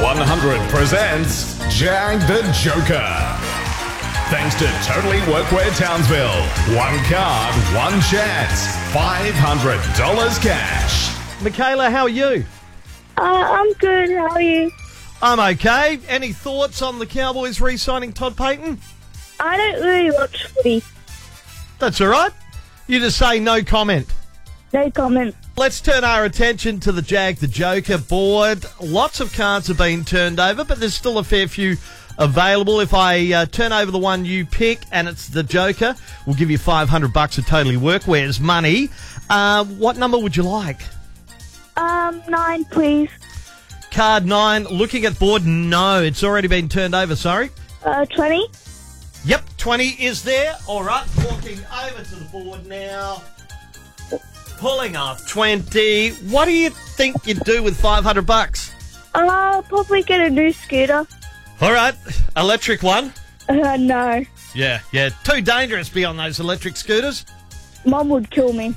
100 presents Jag the Joker. Thanks to Totally Workwear Townsville. One card, one chance. $500 cash. Michaela, how are you? I'm good. How are you? I'm okay. Any thoughts on the Cowboys re-signing Todd Payton? I don't really watch footy. That's all right. You just say no comment. No comment. Let's turn our attention to the Jag the Joker board. Lots of cards have been turned over, but there's still a fair few available. If I turn over the one you pick and it's the Joker, we'll give you $500 of Totally Workwear's money. What number would you like? 9, please. Card 9. Looking at board, no, it's already been turned over, sorry. 20. Yep, 20 is there. All right, walking over to the board now. Pulling off 20. What do you think you'd do with $500? I'll probably get a new scooter. All right, electric one. No. Yeah, too dangerous to be on those electric scooters. Mum would kill me.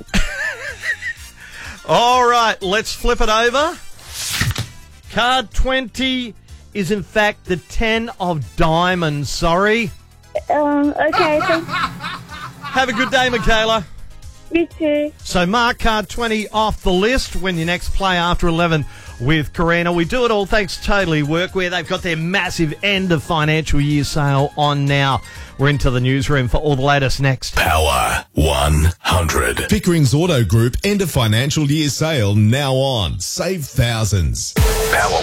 All right, let's flip it over. Card 20 is in fact the 10 of diamonds, sorry. Okay, thanks. Have a good day, Michaela. You too. So mark card 20 off the list when you next play after 11 with Karina. We do it all thanks to Totally Workwear. They've got their massive end of financial year sale on now. We're into the newsroom for all the latest next. Power 100. Pickering's Auto Group end of financial year sale now on. Save thousands. Power